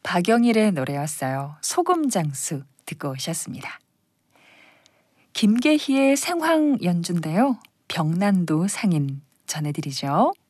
박영일의 노래였어요. 소금장수 듣고 오셨습니다. 김계희의 생황 연주인데요. 병난도 상인 전해드리죠.